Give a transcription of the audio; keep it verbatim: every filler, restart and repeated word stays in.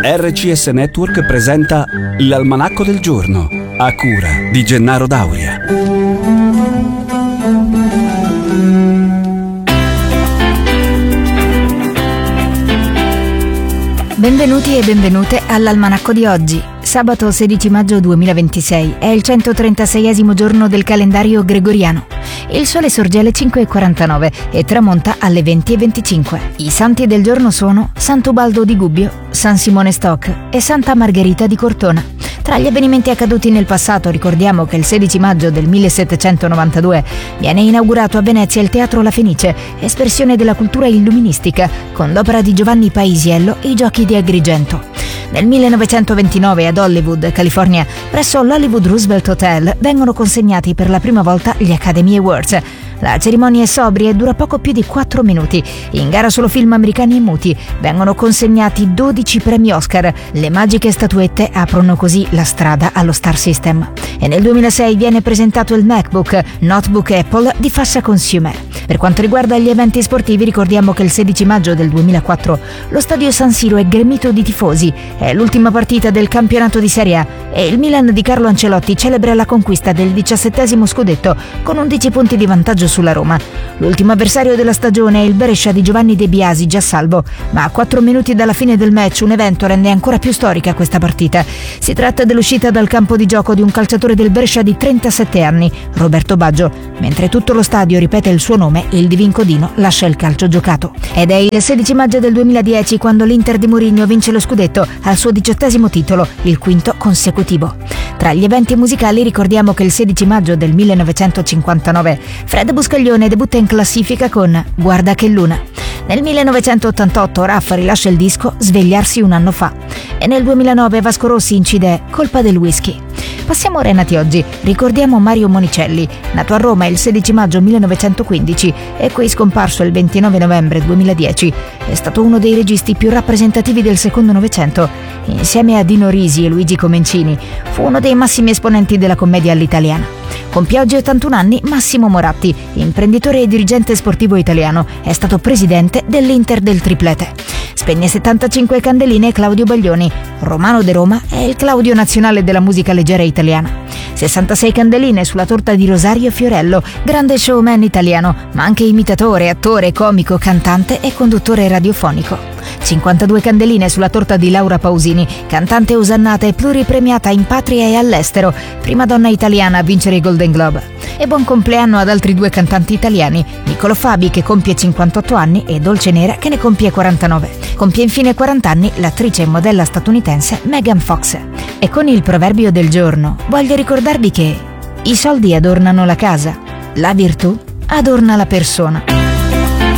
R C S Network presenta l'Almanacco del Giorno, a cura di Gennaro Dauria. Benvenuti e benvenute all'Almanacco di oggi. Sabato sedici maggio duemilaventisei è il centotrentaseiesimo giorno del calendario gregoriano. Il sole sorge alle cinque e quarantanove e tramonta alle venti e venticinque. I santi del giorno sono Sant'Ubaldo di Gubbio, San Simone Stock e Santa Margherita di Cortona. Tra gli avvenimenti accaduti nel passato ricordiamo che il sedici maggio del millesettecentonovantadue viene inaugurato a Venezia il Teatro La Fenice, espressione della cultura illuministica, con l'opera di Giovanni Paisiello e i Giochi di Agrigento. Nel millenovecentoventinove ad Hollywood, California, presso l'Hollywood Roosevelt Hotel, vengono consegnati per la prima volta gli Academy Awards. La cerimonia è sobria e dura poco più di quattro minuti. In gara solo film americani e muti. Vengono consegnati dodici premi Oscar. Le magiche statuette aprono così la strada allo Star System. E nel duemilasei viene presentato il MacBook, notebook Apple di fascia consumer. Per quanto riguarda gli eventi sportivi, ricordiamo che il sedici maggio del duemilaquattro lo stadio San Siro è gremito di tifosi. È l'ultima partita del campionato di Serie A e il Milan di Carlo Ancelotti celebra la conquista del diciassettesimo scudetto con undici punti di vantaggio sulla Roma. L'ultimo avversario della stagione è il Brescia di Giovanni De Biasi, già salvo, ma a quattro minuti dalla fine del match un evento rende ancora più storica questa partita. Si tratta dell'uscita dal campo di gioco di un calciatore del Brescia di trentasette anni, Roberto Baggio. Mentre tutto lo stadio ripete il suo nome, il divincodino lascia il calcio giocato. Ed è il sedici maggio del duemiladieci quando l'Inter di Mourinho vince lo scudetto al suo diciottesimo titolo, il quinto consecutivo. Tra gli eventi musicali ricordiamo che il sedici maggio del millenovecentocinquantanove Fred Buscaglione debutta in classifica con Guarda che luna. Nel millenovecentottantotto Raffa rilascia il disco Svegliarsi un anno fa e nel duemilanove Vasco Rossi incide Colpa del whisky. Passiamo ora ai nati oggi. Ricordiamo Mario Monicelli, nato a Roma il sedici maggio millenovecentoquindici e qui scomparso il ventinove novembre duemiladieci. È stato uno dei registi più rappresentativi del secondo Novecento. Insieme a Dino Risi e Luigi Comencini fu uno dei massimi esponenti della commedia all'italiana. Compie oggi ottantuno anni Massimo Moratti, imprenditore e dirigente sportivo italiano, è stato presidente dell'Inter del Triplete. Spegne settantacinque candeline Claudio Baglioni, romano de Roma è il Claudio nazionale della musica leggera italiana. sessantasei candeline sulla torta di Rosario Fiorello, grande showman italiano, ma anche imitatore, attore, comico, cantante e conduttore radiofonico. cinquantadue candeline sulla torta di Laura Pausini, cantante osannata e pluripremiata in patria e all'estero, prima donna italiana a vincere i Golden Globe. E buon compleanno ad altri due cantanti italiani, Niccolo Fabi che compie cinquantotto anni e Dolce Nera che ne compie quarantanove. Compie infine quaranta anni l'attrice e modella statunitense Megan Fox. E con il proverbio del giorno voglio ricordarvi che i soldi adornano la casa, la virtù adorna la persona.